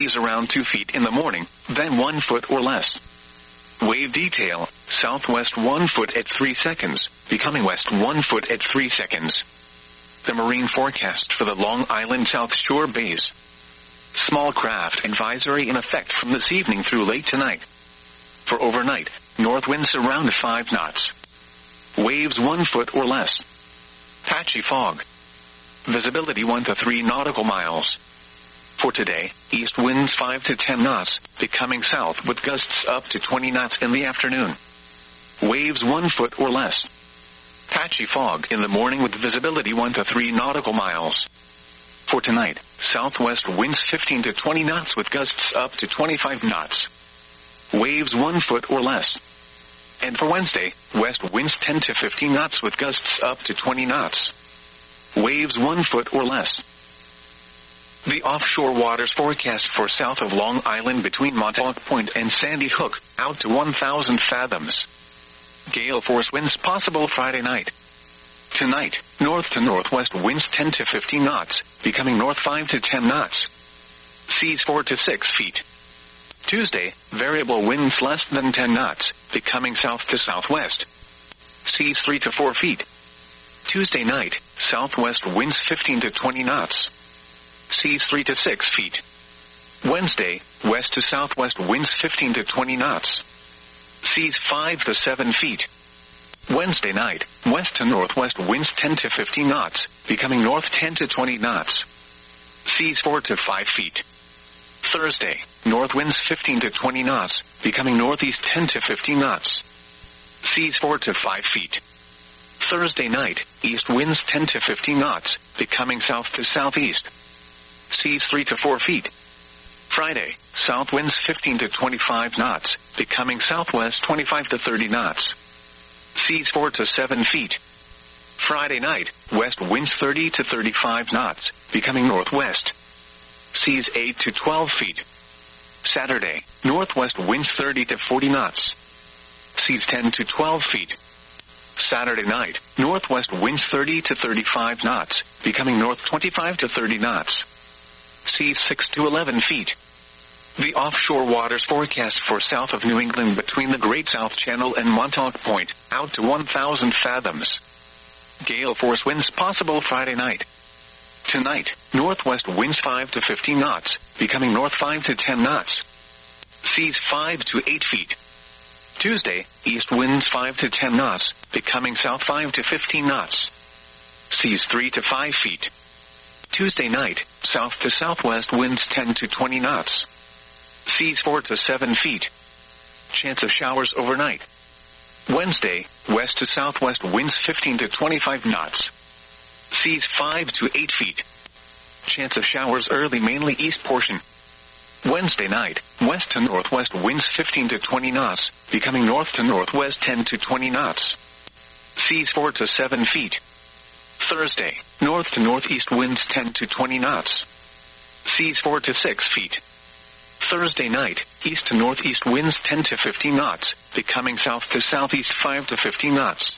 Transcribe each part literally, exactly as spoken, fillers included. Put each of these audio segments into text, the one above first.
Seas around two feet in the morning, then one foot or less. Wave detail, southwest one foot at three seconds, becoming west one foot at three seconds. The marine forecast for the Long Island South Shore bays. Small craft advisory in effect from this evening through late tonight. For overnight, north winds around five knots. Waves one foot or less. Patchy fog. Visibility one to three nautical miles. For today, east winds five to ten knots, becoming south with gusts up to twenty knots in the afternoon. Waves one foot or less. Patchy fog in the morning with visibility one to three nautical miles. For tonight, southwest winds fifteen to twenty knots with gusts up to twenty-five knots. Waves one foot or less. And for Wednesday, west winds ten to fifteen knots with gusts up to twenty knots. Waves one foot or less. The offshore waters forecast for south of Long Island between Montauk Point and Sandy Hook, out to one thousand fathoms. Gale force winds possible Friday night. Tonight, north to northwest winds ten to fifteen knots, becoming north five to ten knots. Seas four to six feet. Tuesday, variable winds less than ten knots, becoming south to southwest. Seas three to four feet. Tuesday night, southwest winds fifteen to twenty knots. Seas three to six feet. Wednesday, west to southwest winds fifteen to twenty knots. Seas five to seven feet. Wednesday night, west to northwest winds ten to fifteen knots, becoming north ten to twenty knots. Seas four to five feet. Thursday, north winds fifteen to twenty knots, becoming northeast ten to fifteen knots. Seas four to five feet. Thursday night, east winds ten to fifteen knots, becoming south to southeast. Seas three to four feet. Friday, south winds fifteen to twenty-five knots, becoming southwest twenty-five to thirty knots. Seas four to seven feet. Friday night, west winds thirty to thirty-five knots, becoming northwest. Seas eight to twelve feet. Saturday, northwest winds thirty to forty knots. Seas ten to twelve feet. Saturday night, northwest winds thirty to thirty-five knots, becoming north twenty-five to thirty knots. Seas six to eleven feet. The offshore waters forecast for south of New England between the Great South Channel and Montauk Point, out to one thousand fathoms. Gale force winds possible Friday night. Tonight, northwest winds five to fifteen knots, becoming north five to ten knots. Seas five to eight feet. Tuesday, east winds five to ten knots, becoming south five to fifteen knots. Seas three to five feet. Tuesday night, south to southwest winds ten to twenty knots. Seas four to seven feet. Chance of showers overnight. Wednesday, west to southwest winds fifteen to twenty-five knots. Seas five to eight feet. Chance of showers early mainly east portion. Wednesday night, west to northwest winds fifteen to twenty knots, becoming north to northwest ten to twenty knots. Seas four to seven feet. Thursday, north to northeast winds ten to twenty knots. Seas four to six feet. Thursday night, east to northeast winds ten to fifteen knots, becoming south to southeast five to fifteen knots.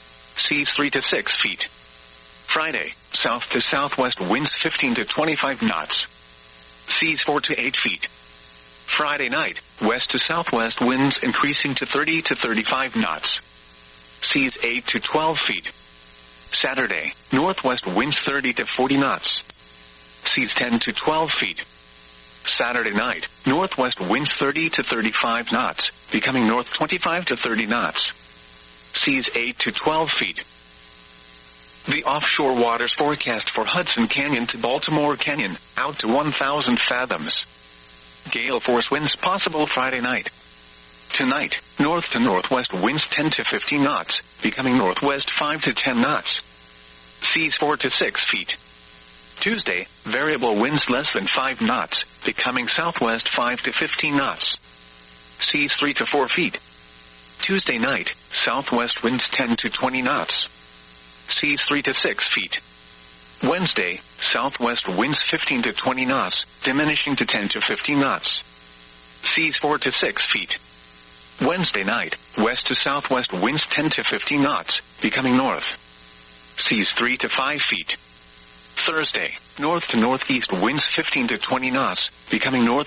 Seas three to six feet. Friday, south to southwest winds fifteen to twenty-five knots. Seas four to eight feet. Friday night, west to southwest winds increasing to thirty to thirty-five knots. Seas eight to twelve feet. Saturday, northwest winds thirty to forty knots. Seas ten to twelve feet. Saturday night, northwest winds thirty to thirty-five knots, becoming north twenty-five to thirty knots. Seas eight to twelve feet. The offshore waters forecast for Hudson Canyon to Baltimore Canyon, out to one thousand fathoms. Gale force winds possible Friday night. Tonight, north to northwest winds ten to fifteen knots, becoming northwest five to ten knots. Seas four to six feet. Tuesday, variable winds less than five knots, becoming southwest five to fifteen knots. Seas three to four feet. Tuesday night, southwest winds ten to twenty knots. Seas three to six feet. Wednesday, southwest winds fifteen to twenty knots, diminishing to ten to fifteen knots. Seas four to six feet. Wednesday night, west to southwest winds ten to fifteen knots, becoming north. Seas three to five feet. Thursday, north to northeast winds fifteen to twenty knots, becoming north